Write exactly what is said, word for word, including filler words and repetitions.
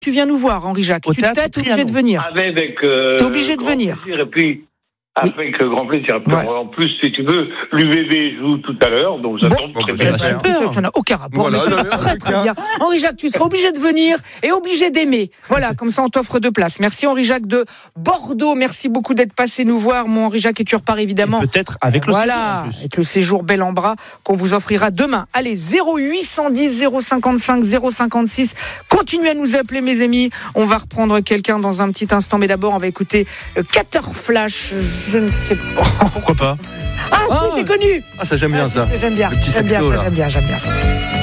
tu viens nous voir, Henri Jacques. Au tu théâtre t'es obligé de venir. Avec, avec euh, T'es obligé de venir. plaisir, et puis, avec oui. grand plaisir. Et puis, ouais. En plus, si tu veux, l'U V B joue tout à l'heure, donc j'attends bon, très bon, bien. bah, ça, ça, ça n'a aucun rapport, voilà, mais c'est très très bien. Henri Jacques, tu seras obligé de venir et obligé d'aimer. Voilà, comme ça on t'offre deux places. Merci Henri Jacques de Bordeaux. Merci beaucoup d'être passé nous voir, mon Henri Jacques, et tu repars évidemment. Et peut-être avec le voilà, séjour en plus. avec le séjour bel en bras qu'on vous offrira demain. Allez, zéro huit cent dix zéro cinquante-cinq zéro cinquante-six. Continuez à nous appeler, mes amis. On va reprendre quelqu'un dans un petit instant, mais d'abord on va écouter Cater Flash. Je ne sais pas. Pourquoi pas? Ah, ah si, c'est connu. Ah, ça j'aime bien ah, ça. J'aime bien. Le petit J'aime saxo, bien, là. j'aime bien, j'aime bien.